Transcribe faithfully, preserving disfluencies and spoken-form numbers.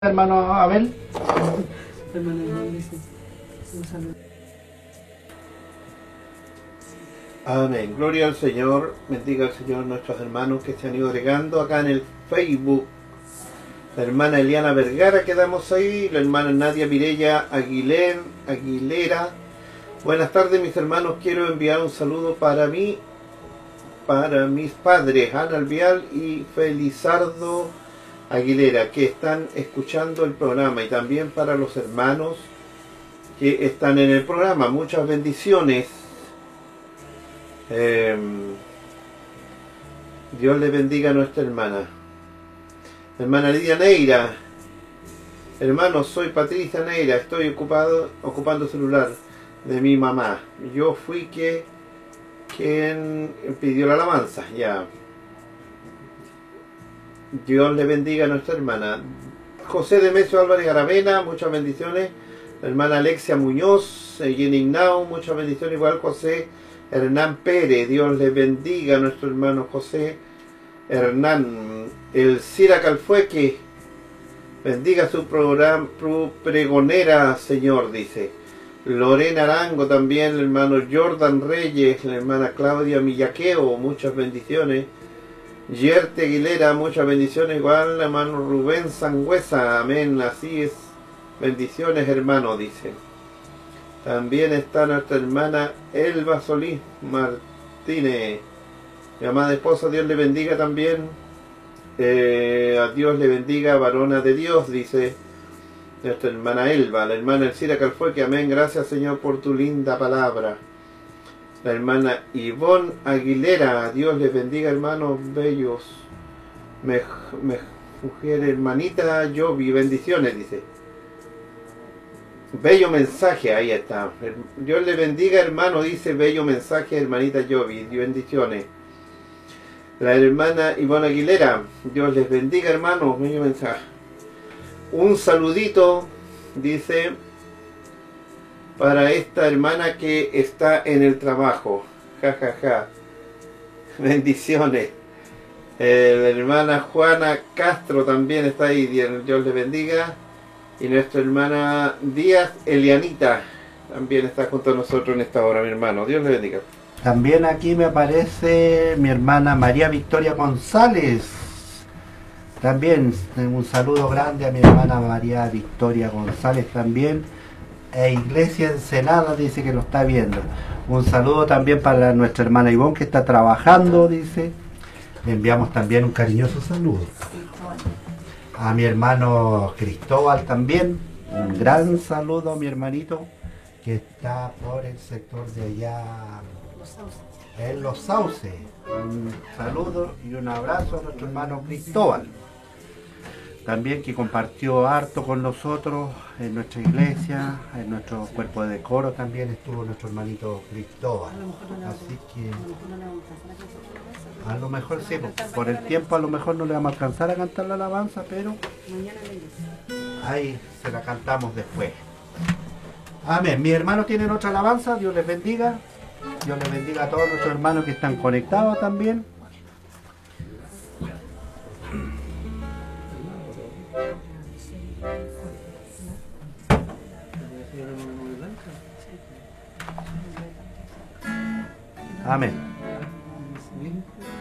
Hermano Abel. Amén. Gloria al Señor. Bendiga al Señor nuestros hermanos que se han ido agregando acá en el Facebook. La hermana Eliana Vergara, quedamos ahí. La hermana Nadia Mireya Aguilera. Aguilera. Buenas tardes, mis hermanos. Quiero enviar un saludo para mí, para mis padres, Ana Albial y Felizardo Aguilera, que están escuchando el programa, y también para los hermanos que están en el programa. Muchas bendiciones. Eh, Dios le bendiga a nuestra hermana. Hermana Lidia Neira. Hermanos, soy Patricia Neira. Estoy ocupado ocupando el celular de mi mamá. Yo fui que quien pidió la alabanza. Ya. Dios le bendiga a nuestra hermana. José Demesio Álvarez Aravena, muchas bendiciones. La hermana Alexia Muñoz, Jenny Ignao, muchas bendiciones. Igual José Hernán Pérez, Dios le bendiga a nuestro hermano José Hernán. El Cira Calfueque, bendiga su programa, su pregonera, Señor, dice. Lorena Arango también, el hermano Jordan Reyes, la hermana Claudia Millaqueo, muchas bendiciones. Yerte Aguilera, muchas bendiciones. Igual el hermano Rubén Sangüesa, amén, así es. Bendiciones, hermano, dice. También está nuestra hermana Elba Solís Martínez, mi amada esposa. Dios le bendiga también. Eh, a Dios le bendiga, varona de Dios, dice nuestra hermana Elba. La hermana Elcira Calfueque, amén, gracias, Señor, por tu linda palabra. La hermana Ivonne Aguilera, Dios les bendiga, hermanos bellos. Me, me, mujer hermanita Jovi, bendiciones, dice. Bello mensaje, ahí está. Dios le bendiga, hermano, dice, bello mensaje, hermanita Jovi, bendiciones. La hermana Ivonne Aguilera, Dios les bendiga, hermanos, bello mensaje. Un saludito, dice, para esta hermana que está en el trabajo. Ja, ja, ja. Bendiciones. Eh, la hermana Juana Castro también está ahí. Dios le bendiga. Y nuestra hermana Díaz Elianita también está junto a nosotros en esta hora, mi hermano. Dios le bendiga. También aquí me aparece mi hermana María Victoria González. También un saludo grande a mi hermana María Victoria González también. E Iglesia Ensenada dice que lo está viendo. Un saludo también para nuestra hermana Ivonne, que está trabajando, dice. Le enviamos también un cariñoso saludo. A mi hermano Cristóbal también, un gran saludo a mi hermanito, que está por el sector de allá, en Los Sauces. Un saludo y un abrazo a nuestro hermano Cristóbal. También que compartió harto con nosotros en nuestra iglesia, en nuestro cuerpo de coro también estuvo nuestro hermanito Cristóbal. Así que a lo mejor sí, por el tiempo a lo mejor no le vamos a alcanzar a cantar la alabanza, pero ahí se la cantamos después. Amén. Mis hermanos tienen otra alabanza, Dios les bendiga. Dios les bendiga a todos nuestros hermanos que están conectados también. Amén.